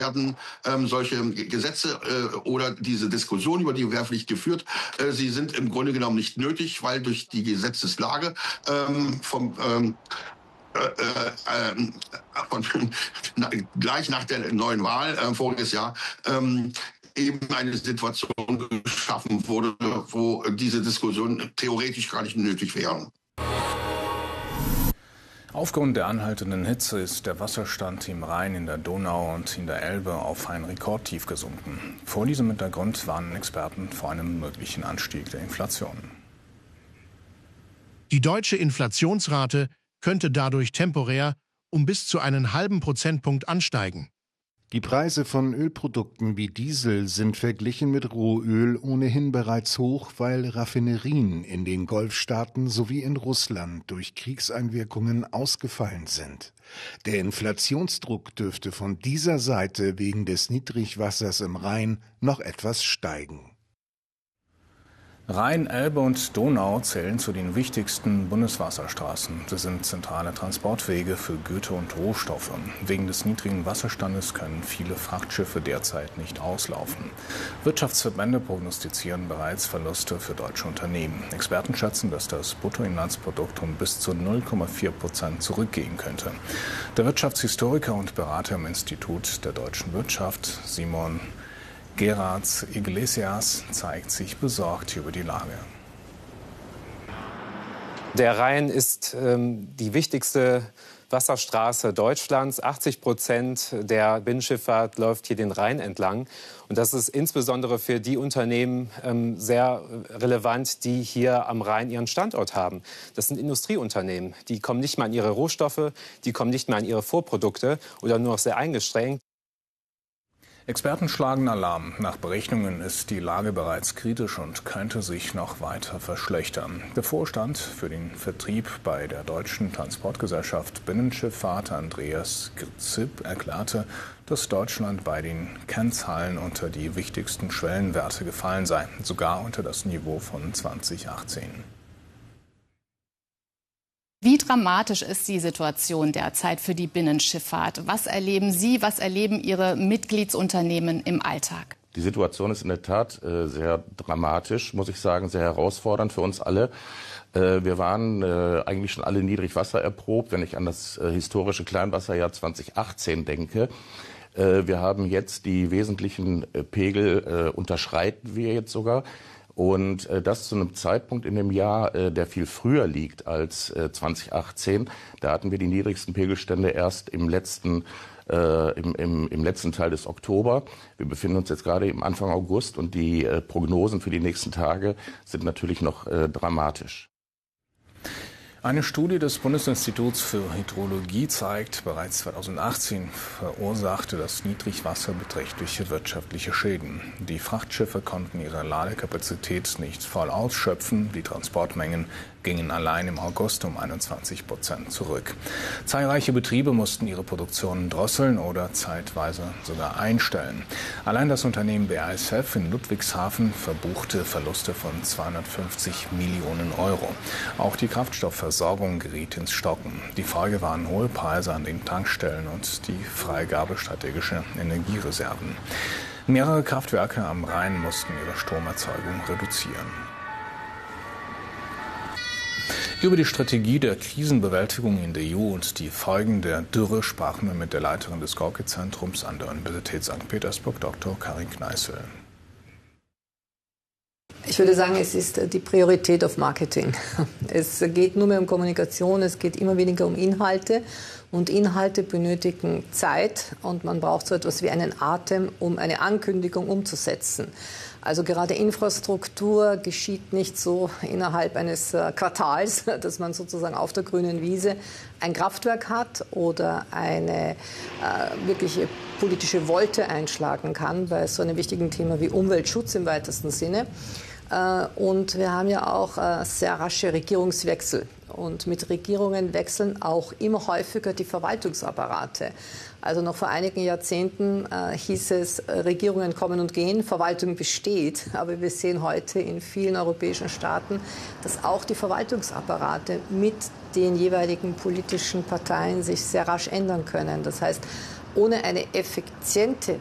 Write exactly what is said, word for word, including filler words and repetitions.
werden ähm, solche Gesetze äh, oder diese Diskussion über die Wehrpflicht geführt. Äh, sie sind im Grunde genommen nicht nötig, weil durch die Gesetzeslage ähm, vom ähm, Äh, äh, von, na, gleich nach der neuen Wahl äh, voriges Jahr ähm, eben eine Situation geschaffen wurde, wo diese Diskussion theoretisch gar nicht nötig wäre. Aufgrund der anhaltenden Hitze ist der Wasserstand im Rhein, in der Donau und in der Elbe auf ein Rekordtief gesunken. Vor diesem Hintergrund warnen Experten vor einem möglichen Anstieg der Inflation. Die deutsche Inflationsrate könnte dadurch temporär um bis zu einen halben Prozentpunkt ansteigen. Die Preise von Ölprodukten wie Diesel sind verglichen mit Rohöl ohnehin bereits hoch, weil Raffinerien in den Golfstaaten sowie in Russland durch Kriegseinwirkungen ausgefallen sind. Der Inflationsdruck dürfte von dieser Seite wegen des Niedrigwassers im Rhein noch etwas steigen. Rhein, Elbe und Donau zählen zu den wichtigsten Bundeswasserstraßen. Sie sind zentrale Transportwege für Güter und Rohstoffe. Wegen des niedrigen Wasserstandes können viele Frachtschiffe derzeit nicht auslaufen. Wirtschaftsverbände prognostizieren bereits Verluste für deutsche Unternehmen. Experten schätzen, dass das Bruttoinlandsprodukt um bis zu null Komma vier Prozent zurückgehen könnte. Der Wirtschaftshistoriker und Berater im Institut der deutschen Wirtschaft, Simon Gerards Iglesias, zeigt sich besorgt über die Lage. Der Rhein ist ähm, die wichtigste Wasserstraße Deutschlands. achtzig Prozent der Binnenschifffahrt läuft hier den Rhein entlang. Und das ist insbesondere für die Unternehmen ähm, sehr relevant, die hier am Rhein ihren Standort haben. Das sind Industrieunternehmen. Die kommen nicht mehr an ihre Rohstoffe, die kommen nicht mehr an ihre Vorprodukte oder nur noch sehr eingeschränkt. Experten schlagen Alarm. Nach Berechnungen ist die Lage bereits kritisch und könnte sich noch weiter verschlechtern. Der Vorstand für den Vertrieb bei der Deutschen Transportgesellschaft Binnenschifffahrt, Andreas Grzipp, erklärte, dass Deutschland bei den Kennzahlen unter die wichtigsten Schwellenwerte gefallen sei, sogar unter das Niveau von zweitausendachtzehn. Wie dramatisch ist die Situation derzeit für die Binnenschifffahrt? Was erleben Sie, was erleben Ihre Mitgliedsunternehmen im Alltag? Die Situation ist in der Tat äh, sehr dramatisch, muss ich sagen, sehr herausfordernd für uns alle. Äh, wir waren äh, eigentlich schon alle Niedrigwasser erprobt, wenn ich an das äh, historische Kleinwasserjahr zweitausendachtzehn denke. Äh, wir haben jetzt die wesentlichen äh, Pegel, äh, unterschreiten wir jetzt sogar. Und äh, das zu einem Zeitpunkt in dem Jahr, äh, der viel früher liegt als äh, zweitausendachtzehn. Da hatten wir die niedrigsten Pegelstände erst im letzten, äh, im, im, im letzten Teil des Oktober. Wir befinden uns jetzt gerade im Anfang August und die äh, Prognosen für die nächsten Tage sind natürlich noch äh, dramatisch. Eine Studie des Bundesinstituts für Hydrologie zeigt, bereits zweitausendachtzehn verursachte das Niedrigwasser beträchtliche wirtschaftliche Schäden. Die Frachtschiffe konnten ihre Ladekapazität nicht voll ausschöpfen. Die Transportmengen gingen allein im August um einundzwanzig Prozent zurück. Zahlreiche Betriebe mussten ihre Produktion drosseln oder zeitweise sogar einstellen. Allein das Unternehmen B A S F in Ludwigshafen verbuchte Verluste von zweihundertfünfzig Millionen Euro. Auch die Kraftstoffversorgung geriet ins Stocken. Die Folge waren hohe Preise an den Tankstellen und die Freigabe strategischer Energiereserven. Mehrere Kraftwerke am Rhein mussten ihre Stromerzeugung reduzieren. Über die Strategie der Krisenbewältigung in der E U und die Folgen der Dürre sprachen wir mit der Leiterin des Gorki-Zentrums an der Universität Sankt Petersburg, Doktor Karin Kneißl. Ich würde sagen, es ist die Priorität auf Marketing. Es geht nur mehr um Kommunikation, es geht immer weniger um Inhalte. Und Inhalte benötigen Zeit und man braucht so etwas wie einen Atem, um eine Ankündigung umzusetzen. Also gerade Infrastruktur geschieht nicht so innerhalb eines Quartals, dass man sozusagen auf der grünen Wiese ein Kraftwerk hat oder eine äh, wirkliche politische Volte einschlagen kann bei so einem wichtigen Thema wie Umweltschutz im weitesten Sinne. Äh, und wir haben ja auch äh, sehr rasche Regierungswechsel. Und mit Regierungen wechseln auch immer häufiger die Verwaltungsapparate. Also noch vor einigen Jahrzehnten äh, hieß es, äh, Regierungen kommen und gehen, Verwaltung besteht. Aber wir sehen heute in vielen europäischen Staaten, dass auch die Verwaltungsapparate mit den jeweiligen politischen Parteien sich sehr rasch ändern können. Das heißt, ohne eine effiziente